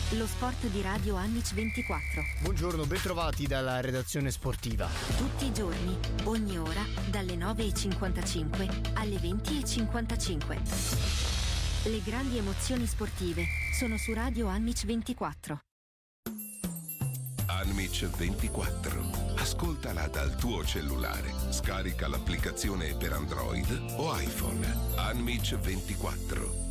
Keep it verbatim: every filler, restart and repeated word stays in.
Lo sport di Radio Annic ventiquattro. Buongiorno, bentrovati dalla redazione sportiva. Tutti i giorni, ogni ora, dalle nove e cinquantacinque alle venti e cinquantacinque. Le grandi emozioni sportive sono su Radio Annic ventiquattro. Annic ventiquattro. Ascoltala dal tuo cellulare. Scarica l'applicazione per Android o iPhone. Annic ventiquattro.